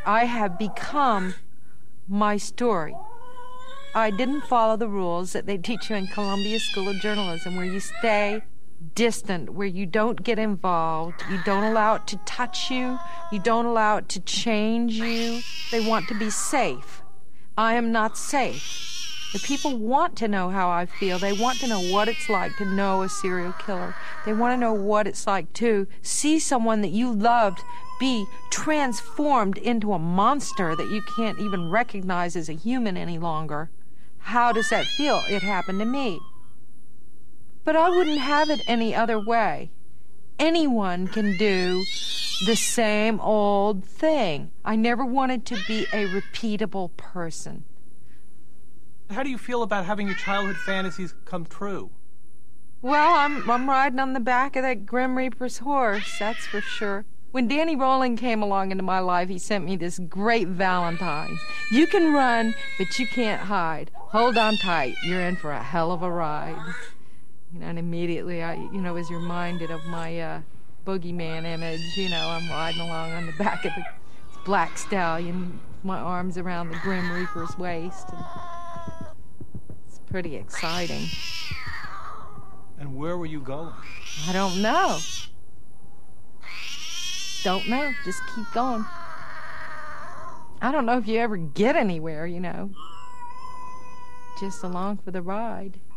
I have become my story. I didn't follow the rules that they teach you in Columbia School of Journalism, where you stay distant, where you don't get involved, you don't allow it to touch you, you don't allow it to change you. They want to be safe. I am not safe. The people want to know how I feel. They want to know what it's like to know a serial killer. They want to know what it's like to see someone that you loved be transformed into a monster that you can't even recognize as a human any longer. How does that feel? It happened to me. But I wouldn't have it any other way. Anyone can do the same old thing. I never wanted to be a repeatable person. How do you feel about having your childhood fantasies come true? Well, I'm riding on the back of that Grim Reaper's horse, that's for sure. When Danny Rowland came along into my life, he sent me this great Valentine. You can run, but you can't hide. Hold on tight. You're in for a hell of a ride. And immediately I, was reminded of my boogeyman image. I'm riding along on the back of the black stallion, my arms around the Grim Reaper's waist. And it's pretty exciting. And where were you going? I don't know. Don't know. Just keep going. I don't know if you ever get anywhere, Just along for the ride.